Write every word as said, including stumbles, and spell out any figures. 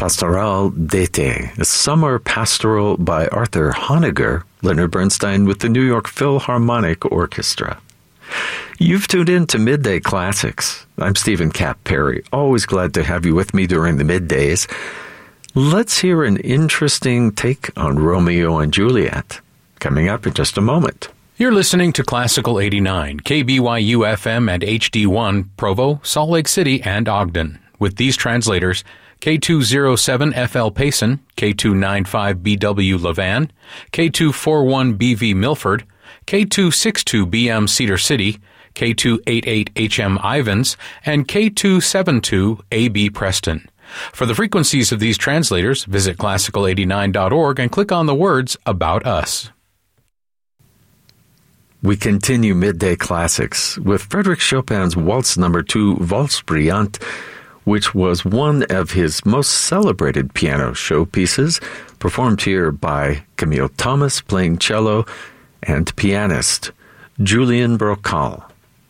Pastoral d'été, a summer pastoral by Arthur Honegger, Leonard Bernstein with the New York Philharmonic Orchestra. You've tuned in to Midday Classics. I'm Stephen Cap Perry, always glad to have you with me during the middays. Let's hear an interesting take on Romeo and Juliet, coming up in just a moment. You're listening to Classical eighty-nine, K B Y U F M and H D one, Provo, Salt Lake City, and Ogden. With these translators, K two oh seven F L Payson, K two ninety-five B W Levan, K two forty-one B V Milford, K two sixty-two B M Cedar City, K two eighty-eight H M Ivans, and K two seventy-two A B Preston. For the frequencies of these translators, visit classical eighty-nine dot org and click on the words About Us. We continue Midday Classics with Frédéric Chopin's Waltz Number two, Valse Brillante, which was one of his most celebrated piano showpieces, performed here by Camille Thomas playing cello and pianist Julien Brocal.